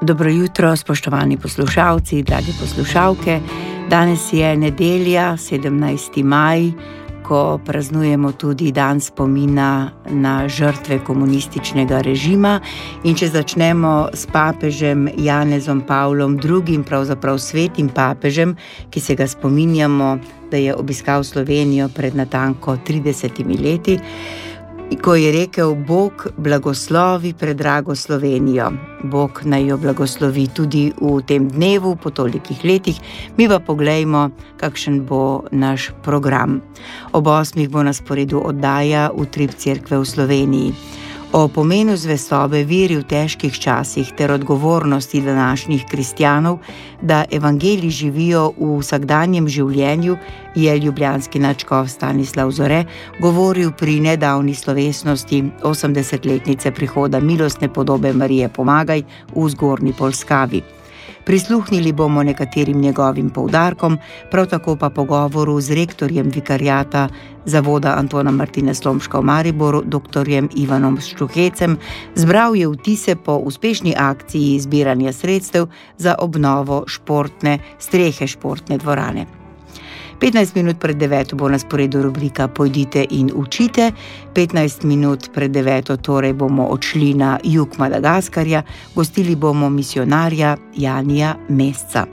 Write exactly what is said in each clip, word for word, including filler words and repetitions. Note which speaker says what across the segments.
Speaker 1: Dobro jutro, spoštovani poslušalci, dragi poslušalke. Danes je nedelja, sedemnajsti maj, ko praznujemo tudi dan spomina na žrtve komunističnega režima. In če začnemo s papežem Janezom Pavlom drugim, pravzaprav svetim papežem, ki se ga spominjamo, da je obiskal Slovenijo pred natanko tridesetimi leti, ko je rekel: Bog blagoslovi predrago Slovenijo. Bog naj jo blagoslovi tudi v tem dnevu, po tolikih letih. Mi pa poglejmo, kakšen bo naš program. Ob osmih bo na sporedu oddaja Utrip cerkve v Sloveniji. O pomenu zvestobe veri v težkih časih ter odgovornosti današnjih kristjanov, da evangeliji živijo v vsakdanjem življenju, je ljubljanski nadškof Stanislav Zore govoril pri nedavni slovesnosti osemdesetletnice prihoda milostne podobe Marije Pomagaj v Zgornji Polskavi. Prisluhnili bomo nekaterim njegovim poudarkom, prav tako pa pogovoru z rektorjem vikariata Zavoda Antona Martina Slomška v Mariboru, doktorjem Ivanom Štuhecem. Zbral je vtise po uspešni akciji zbiranja sredstev za obnovo športne strehe športne dvorane. petnajst minut pred deveto bo na sporedu rubrika Pojdite in učite. petnajst minut pred deveto torej bomo odšli na jug Madagaskarja, gostili bomo misijonarja Janija Mesca.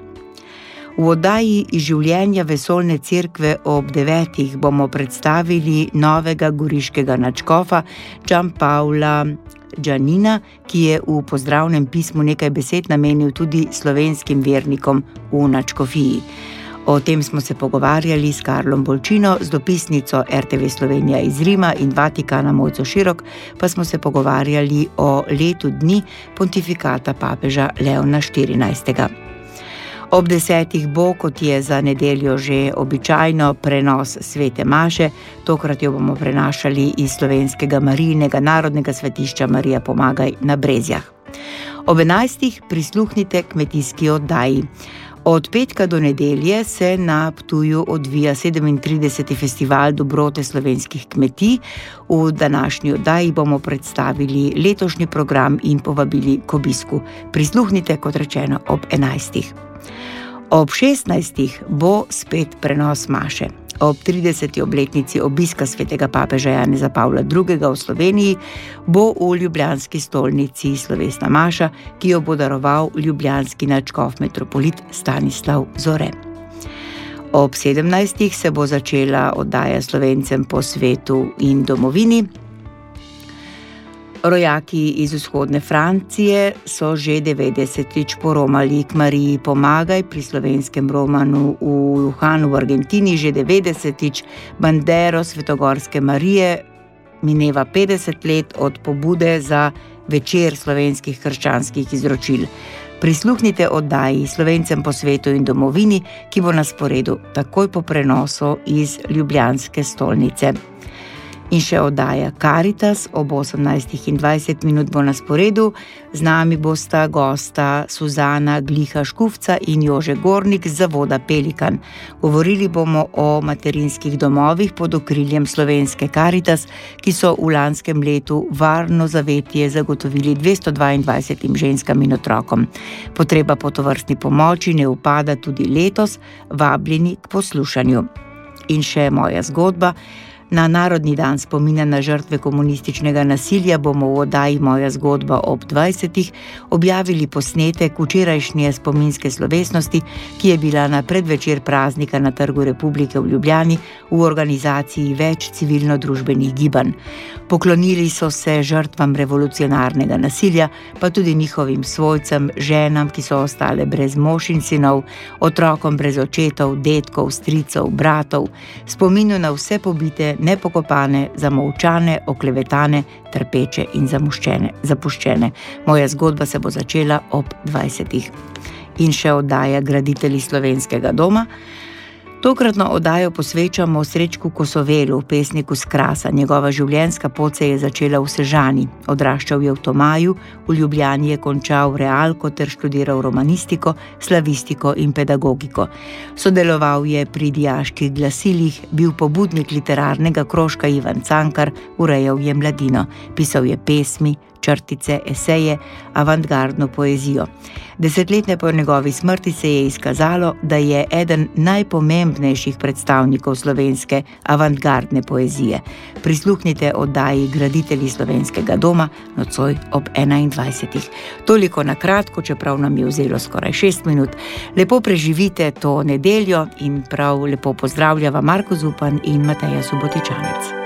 Speaker 1: V oddaji iz življenja vesoljne cerkve ob devetih bomo predstavili novega goriškega nadškofa Gianpaola Giannina, ki je v pozdravnem pismu nekaj besed namenil tudi slovenskim vernikom v nadškofiji. O tem smo se pogovarjali s Karlom Bolčino, z dopisnico R T V Slovenija iz Rima in Vatikana Mojco Širok, pa smo se pogovarjali o letu dni pontifikata papeža Leona štirinajstega. Ob desetih bo, kot je za nedeljo že običajno, prenos svete maše. Tokrat jo bomo prenašali iz slovenskega Marijinega narodnega svetišča Marija Pomagaj na Brezjah. Ob enajstih prisluhnite kmetijski oddaji. Od petka do nedelje se na Ptuju odvija sedemintrideseti festival dobrote slovenskih kmetij. V današnji oddaji bomo predstavili letošnji program in povabili k obisku. Prisluhnite, kot rečeno, ob enajstih. Ob šestnajstih bo spet prenos maše. Ob trideseti obletnici obiska svetega papeža Janeza Pavla drugega v Sloveniji bo v ljubljanski stolnici slovesna maša, ki jo bo daroval ljubljanski nadškof metropolit Stanislav Zore. Ob sedemnajstih se bo začela oddaja Slovencem po svetu in domovini. Rojaki iz vzhodne Francije so že devetdesetič poromali k Mariji Pomagaj pri slovenskem romanu v Wuhanu v Argentini. Že devetdesetič bandero Svetogorske Marije mineva petdeset let od pobude za večer slovenskih krščanskih izročil. Prisluhnite oddaji Slovencem po svetu in domovini, ki bo na sporedu takoj po prenosu iz ljubljanske stolnice. In še oddaja Karitas ob osemnajstih in dvajset minut bo na sporedu. Z nami bosta gosta Suzana Gliha Škufca in Jože Gornik z Zavoda Pelikan. Govorili bomo o materinskih domovih pod okriljem slovenske Karitas, ki so v lanskem letu varno zavetje zagotovili dvesto dvaindvajsetim ženskam in otrokom. Potreba po tovrstni pomoči ne upada tudi letos, vabljeni k poslušanju. In še moja zgodba. Na Narodni dan spomina na žrtve komunističnega nasilja bomo v oddaji Moja zgodba ob dvajsetih objavili posnetek včerajšnje spominske slovesnosti, ki je bila na predvečer praznika na Trgu Republike v Ljubljani v organizaciji več civilno-družbenih gibanj. Poklonili so se žrtvam revolucionarnega nasilja, pa tudi njihovim svojcem, ženam, ki so ostale brez mož in sinov, otrokom brez očetov, dedkov, stricev, bratov, spominu na vse pobite, nepokopane, zamolčane, oklevetane, trpeče in zamuščene, zapuščene. Moja zgodba se bo začela ob dvajsetih. In še oddaja Graditelji slovenskega doma. Tokratno oddajo posvečamo Srečku Kosovelu, pesniku s Krasa. Njegova življenjska pot se je začela v Sežani. Odraščal je v Tomaju, v Ljubljani je končal realko ter študiral romanistiko, slavistiko in pedagogiko. Sodeloval je pri dijaških glasilih, bil pobudnik literarnega krožka Ivan Cankar, urejal je mladino, pisal je pesmi, črtice, eseje, avantgardno poezijo. Desetletne po njegovi smrti se je izkazalo, da je eden najpomembnejših predstavnikov slovenske avantgardne poezije. Prisluhnite oddaji Graditelji slovenskega doma nocoj ob enaindvajsetih. Toliko na kratko, čeprav nam je vzelo skoraj šest minut. Lepo preživite to nedeljo in prav lepo pozdravljava Marko Zupan in Mateja Subotičanec.